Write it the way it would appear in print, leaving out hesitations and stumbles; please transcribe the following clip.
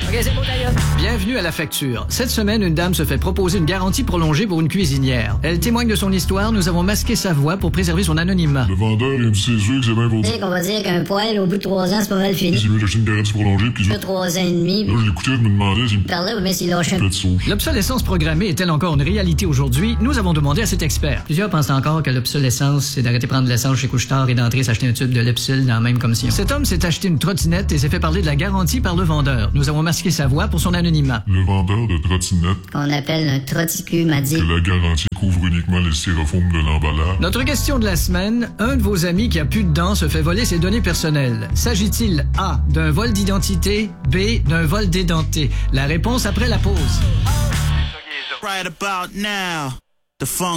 OK, c'est bon, d'ailleurs. Bienvenue à La Facture. Cette semaine, une dame se fait proposer une garantie prolongée pour une cuisinière. Elle témoigne de son histoire. Nous avons masqué sa voix pour préserver son anonymat. Le vendeur, il a dit c'est sûr que c'est bien pour On va dire qu'un poêle, au bout de 3 ans, c'est pas mal fini. C'est mieux d'acheter une garantie prolongée, puis 3 ans et demi. là, je l'écoutais, je me demandais s'il me Parlait, mais s'il lâchait un fait de sauce. L'obsolescence programmée est-elle encore une réalité aujourd'hui? Nous avons demandé à cet expert. Plusieurs pensent encore que l'obsolescence, c'est d'arrêter de prendre l'essence chez Couche-Tard et d'entrer s'acheter un tube de Lepsil dans la même commission. Cet homme s'est acheté une trottinette et s'est fait parler de la garantie par le vendeur. Nous avons masqué sa voix pour son anonymat. Le vendeur de trottinette, qu'on appelle un trotticu, m'a dit. que la garantie couvre uniquement les styrofoams de l'emballage. Notre question de la semaine, un de vos amis qui a plus de dents se fait voler ses données personnelles. S'agit-il A, d'un vol d'identité, B, d'un vol d'édenté? La réponse après la pause. Right about now, the funk